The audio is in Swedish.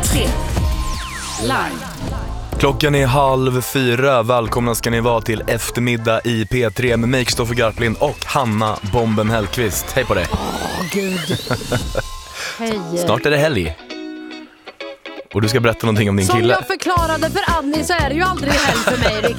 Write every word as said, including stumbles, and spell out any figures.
tre live. Klockan är halv fyra. Välkomna ska ni vara till eftermiddag i P tre med mig, Kristoffer Garplind och Hanna Bomben Hellqvist. Hej på dig. Åh, oh, gud. Hej. Snart är det helg. Och du ska berätta någonting om din Som kille. Som jag förklarade för Annie så är det ju aldrig helg för mig, Rick.